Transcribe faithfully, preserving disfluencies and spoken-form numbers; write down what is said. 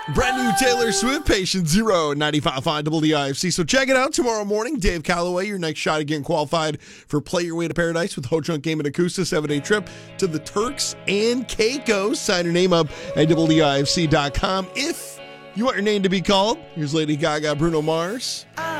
Brand new Taylor Swift, Patient Zero, ninety-five point five W D I F C. So check it out tomorrow morning. Dave Calloway, your next shot at getting qualified for Play Your Way to Paradise with Ho Chunk Game and Acoustic, seven-day trip to the Turks and Caicos. Sign your name up at W D I F C dot com. If you want your name to be called, here's Lady Gaga, Bruno Mars.